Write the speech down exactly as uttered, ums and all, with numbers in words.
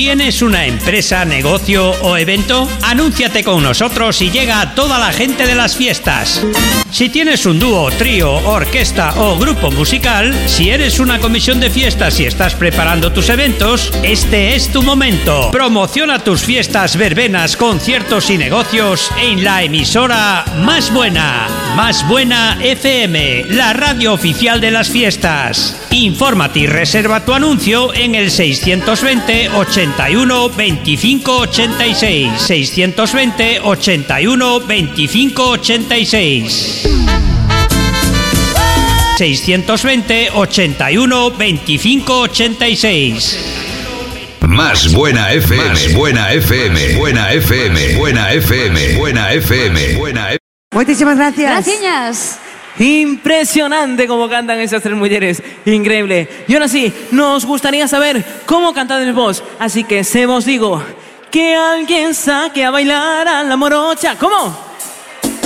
¿Tienes una empresa, negocio o evento? Anúnciate con nosotros y llega a toda la gente de las fiestas. Si tienes un dúo, trío, orquesta o grupo musical, si eres una comisión de fiestas y estás preparando tus eventos, este es tu momento. Promociona tus fiestas, verbenas, conciertos y negocios en la emisora Más Buena. Más Buena F M, la radio oficial de las fiestas. Infórmate y reserva tu anuncio en el seiscientos veinte, ochenta y uno, veinticinco, ochenta y seis. seiscientos veinte, ochenta y uno, veinticinco, ochenta y seis. seiscientos veinte, ochenta y uno, veinticinco, ochenta y seis. Más Buena F M. Más Buena F M. Buena F M. Buena F M. Buena F M. Buena F M. Muchísimas gracias. Gracias. Impresionante cómo cantan esas tres mujeres. Increíble. Y ahora sí, nos gustaría saber cómo cantan el voz. Así que se vos digo, que alguien saque a bailar a la morocha. ¿Cómo?